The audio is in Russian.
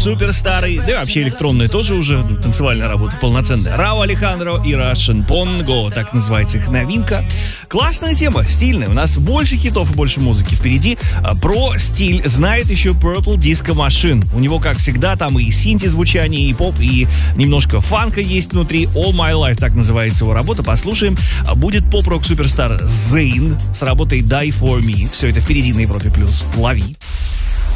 суперстары, да и вообще электронная тоже уже танцевальная работа полноценная. Рау Алехандро и Russian Pongo, так называется их новинка. Классная тема, стильная. У нас больше хитов и больше музыки впереди. Про стиль знает еще Purple Disco Machine. У него, как всегда, там и синти-звучание, и поп, и немножко фанка есть внутри. All My Life, так называется его работа. Послушаем. Будет поп-рок суперстар Zayn с работой Die For Me. Все это впереди на Европе+. Лови.